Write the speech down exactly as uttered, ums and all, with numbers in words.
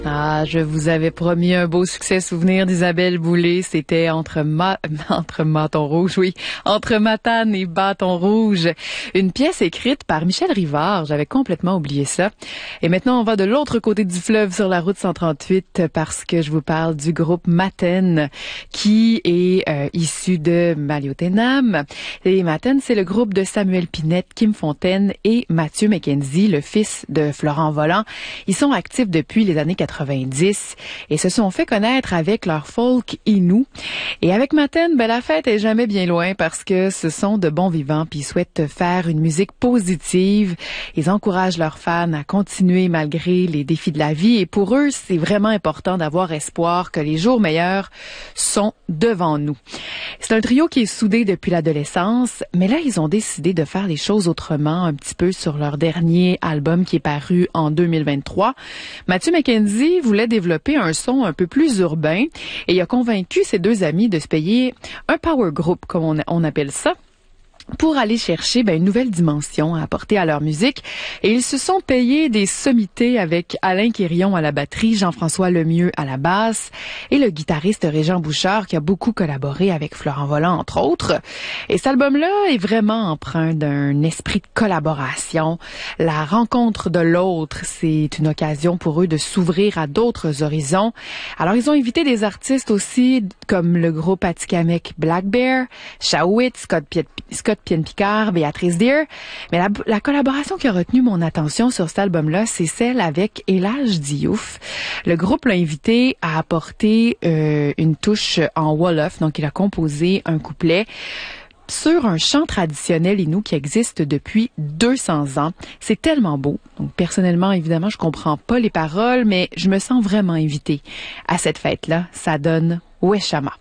Ah, je vous avais promis un beau succès souvenir d'Isabelle Boulay. C'était entre ma, entre Bâton Rouge, oui, entre Matane et Bâton Rouge. Une pièce écrite par Michel Rivard. J'avais complètement oublié ça. Et maintenant, on va de l'autre côté du fleuve sur la route cent trente-huit parce que je vous parle du groupe Matane qui est euh, issu de Maliotenam. Et Matane, c'est le groupe de Samuel Pinette, Kim Fontaine et Mathieu McKenzie, le fils de Florent Volant. Ils sont actifs depuis les années quatre-vingt-dix et se sont fait connaître avec leur folk inou. Et avec Matane, ben la fête est jamais bien loin parce que ce sont de bons vivants puis ils souhaitent faire une musique positive. Ils encouragent leurs fans à continuer malgré les défis de la vie et pour eux, c'est vraiment important d'avoir espoir que les jours meilleurs sont devant nous. C'est un trio qui est soudé depuis l'adolescence, mais là, ils ont décidé de faire les choses autrement un petit peu sur leur dernier album qui est paru en deux mille vingt-trois. Mathieu McKenzie voulait développer un son un peu plus urbain et il a convaincu ses deux amis de se payer un power group, comme on, on appelle ça, pour aller chercher ben, une nouvelle dimension à apporter à leur musique. Et ils se sont payés des sommités avec Alain Quirion à la batterie, Jean-François Lemieux à la basse et le guitariste Régent Bouchard qui a beaucoup collaboré avec Florent Volant, entre autres. Et cet album-là est vraiment empreint d'un esprit de collaboration. La rencontre de l'autre, c'est une occasion pour eux de s'ouvrir à d'autres horizons. Alors, ils ont invité des artistes aussi comme le groupe Atikamekw Black Bear, Shawit, Scott Piet Scott Pien-Picard, Béatrice Deer. Mais la, la collaboration qui a retenu mon attention sur cet album-là, c'est celle avec El Hadj Diouf. Le groupe l'a invité à apporter euh, une touche en Wolof, donc il a composé un couplet sur un chant traditionnel inou qui existe depuis deux cents ans. C'est tellement beau. Donc personnellement, évidemment, je comprends pas les paroles, mais je me sens vraiment invitée à cette fête-là. Ça donne Weshama.